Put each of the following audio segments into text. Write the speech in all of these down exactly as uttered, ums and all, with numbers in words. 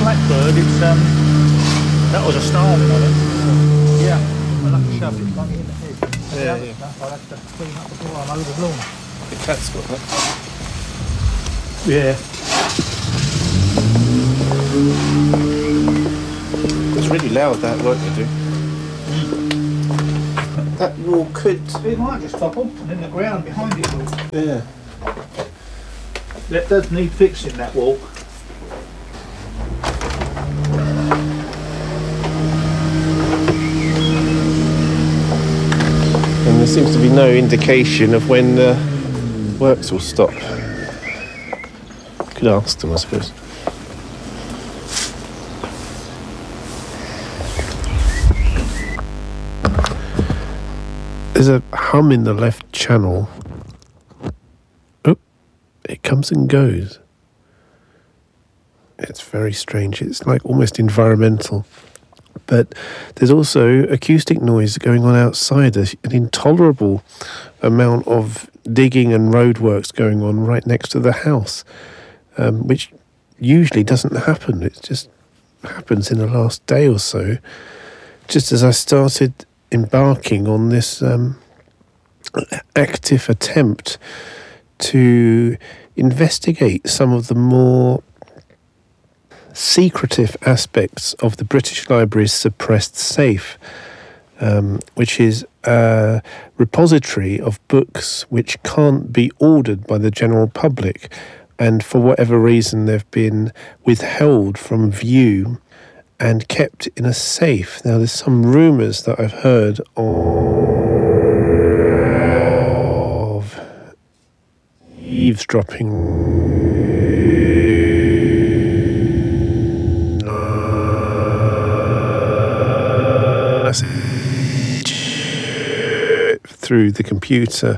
Blackbird, it's um, that was a starling on it. Yeah, I'll have to shove it, bung it in the head. Yeah, yeah. I'll have to clean up the door and over the lawn. The cat's got that. Yeah. It's really loud, that work they do. That wall could... It might just topple, and then the ground behind it will. Yeah. That does need fixing, that wall. And there seems to be no indication of when the works will stop. Could ask them, I suppose. There's a hum in the left channel. Oh, it comes and goes. It's very strange. It's like almost environmental. But there's also acoustic noise going on outside, an intolerable amount of digging and roadworks going on right next to the house, um, which usually doesn't happen. It just happens in the last day or so, just as I started embarking on this um, active attempt to investigate some of the more secretive aspects of the British Library's suppressed safe, um, which is a repository of books which can't be ordered by the general public, and for whatever reason they've been withheld from view and kept in a safe. Now, there's some rumours that I've heard of eavesdropping through the computer.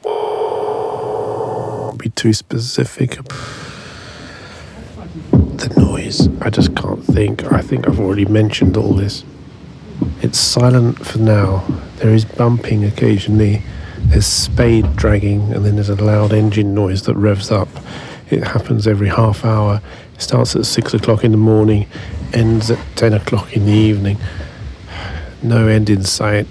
Won't be too specific. The noise, I just can't think. I think I've already mentioned all this. It's silent for now. There is bumping occasionally. There's spade dragging, and then there's a loud engine noise that revs up. It happens every half hour. It starts at six o'clock in the morning, ends at ten o'clock in the evening. No end in sight.